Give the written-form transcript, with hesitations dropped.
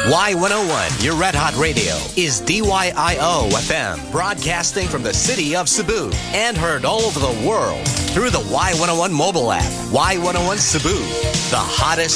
Y101, your Red Hot Radio, is DYIO FM, broadcasting from the city of Cebu and heard all over the world through the Y101 mobile app. Y101 Cebu, the hottest